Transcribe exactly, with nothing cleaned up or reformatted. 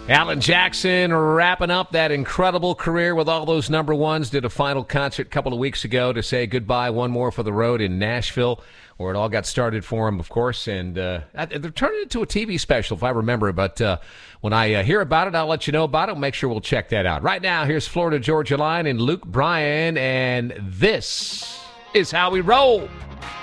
Alan Jackson wrapping up that incredible career with all those number ones. Did a final concert a couple of weeks ago to say goodbye, one more for the road in Nashville, where it all got started for him, of course. And uh, they're turning it into a T V special, if I remember. But uh, when I uh, hear about it, I'll let you know about it. Make sure we'll check that out. Right now, here's Florida Georgia Line and Luke Bryan, and this is how we roll.